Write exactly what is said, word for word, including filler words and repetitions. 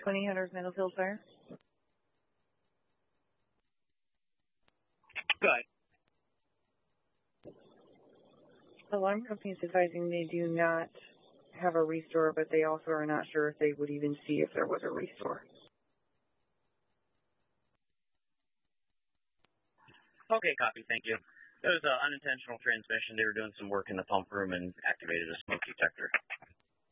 twenty Hunter's Meadowfield Fire. Go ahead. Alarm company is advising they do not have a restore, but they also are not sure if they would even see if there was a restore. Okay, copy. Thank you. There was an unintentional transmission. They were doing some work in the pump room and activated a smoke detector.